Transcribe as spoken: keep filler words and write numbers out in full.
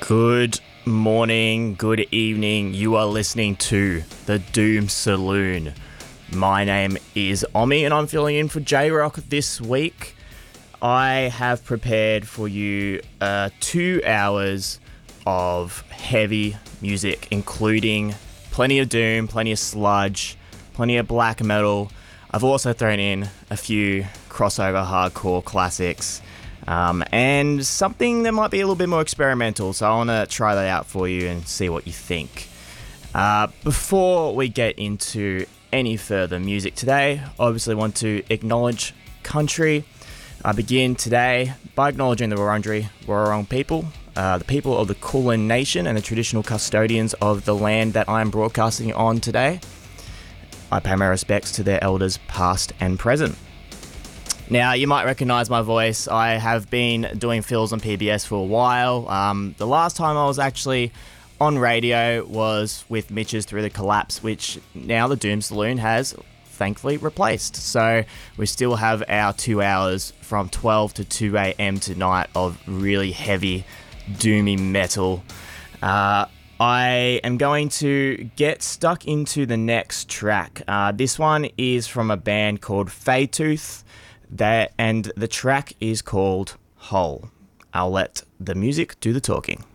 Good morning, good evening. You are listening to the Doom Saloon. My name is Omi and I'm filling in for J-Rock this week. I have prepared for you uh, two hours of heavy music, including plenty of doom, plenty of sludge, plenty of black metal. I've also thrown in a few crossover hardcore classics. Um, and something that might be a little bit more experimental, so I want to try that out for you and see what you think. Uh, before we get into any further music today, I obviously want to acknowledge country. I begin today by acknowledging the Wurundjeri Wurrung people, uh, the people of the Kulin Nation and the traditional custodians of the land that I am broadcasting on today. I pay my respects to their elders past and present. Now, you might recognise my voice. I have been doing fills on P B S for a while. Um, the last time I was actually on radio was with Mitch's Through the Collapse, which now the Doom Saloon has thankfully replaced. So we still have our two hours from twelve to two a.m. tonight of really heavy, doomy metal. Uh, I am going to get stuck into the next track. Uh, this one is from a band called Faytooth. That and the track is called Hole. I'll let the music do the talking.